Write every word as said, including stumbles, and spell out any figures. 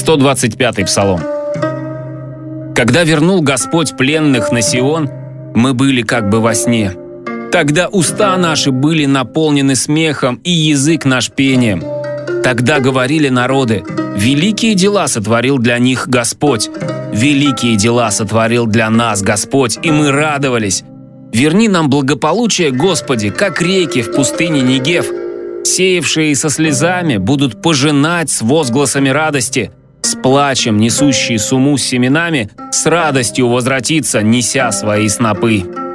сто двадцать пятый псалом. Когда вернул Господь пленных на Сион, мы были как бы во сне. Тогда уста наши были наполнены смехом и язык наш пением. Тогда говорили народы: великие дела сотворил для них Господь, великие дела сотворил для нас Господь, и мы радовались. Верни нам благополучие, Господи, как реки в пустыне Негев. Сеявшие со слезами будут пожинать с возгласами радости. С плачем несущие сумму с семенами с радостью возвратиться, неся свои снопы.